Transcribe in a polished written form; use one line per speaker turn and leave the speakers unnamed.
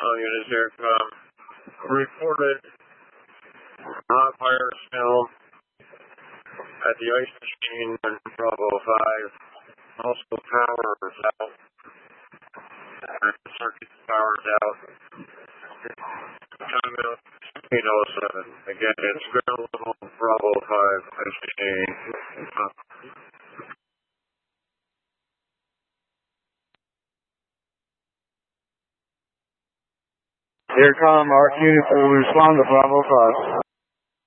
All units here come. Reported hot fire still at the ice machine in Bravo 5. Also power is out. Circuit power is out. Time out 8:07. Again, it's ground level Bravo 5 ice machine. Here come our units will respond to Bravo 5.